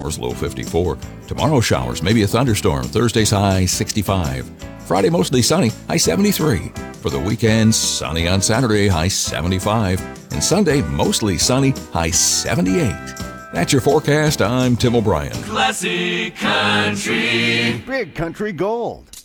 showers, low 54. Tomorrow, showers, maybe a thunderstorm. Thursday's high 65. Friday, mostly sunny, high 73. For the weekend, sunny on Saturday, high 75. And Sunday, mostly sunny, high 78. That's your forecast. I'm Tim O'Brien. Classic Country. Big Country Gold.